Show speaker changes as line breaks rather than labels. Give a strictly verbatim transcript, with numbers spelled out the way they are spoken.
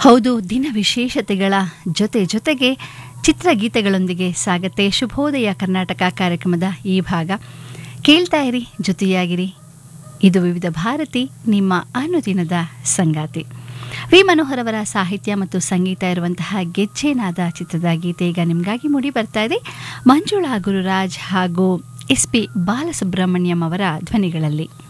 ಹೌದು, ದಿನ ವಿಶೇಷತೆಗಳ ಜೊತೆ ಜೊತೆಗೆ ಚಿತ್ರಗೀತೆಗಳೊಂದಿಗೆ ಸಾಗತ್ತೆ ಶುಭೋದಯ ಕರ್ನಾಟಕ ಕಾರ್ಯಕ್ರಮದ ಈ ಭಾಗ. ಕೇಳ್ತಾ ಇರಿ, ಜೊತೆಯಾಗಿರಿ. ಇದು ವಿವಿಧ ಭಾರತಿ, ನಿಮ್ಮ ಅನುದಿನದ ಸಂಗಾತಿ. ವಿ ಮನೋಹರ್ ಅವರ ಸಾಹಿತ್ಯ ಮತ್ತು ಸಂಗೀತ ಇರುವಂತಹ ಗೆಜ್ಜೆನಾದ ಚಿತ್ರದ ಗೀತೆ ಈಗ ನಿಮಗಾಗಿ ಮೂಡಿ ಬರ್ತಾ ಇದೆ. ಮಂಜುಳಾ ಗುರುರಾಜ್ ಹಾಗೂ ಎಸ್ ಪಿ ಬಾಲಸುಬ್ರಹ್ಮಣ್ಯಂ ಅವರ ಧ್ವನಿಗಳಲ್ಲಿ.